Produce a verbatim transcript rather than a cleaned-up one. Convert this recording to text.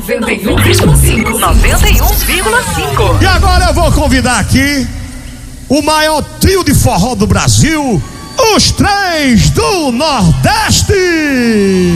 noventa e um vírgula cinco. noventa e um vírgula cinco. E agora eu vou convidar aqui o maior trio de forró do Brasil, os Três do Nordeste.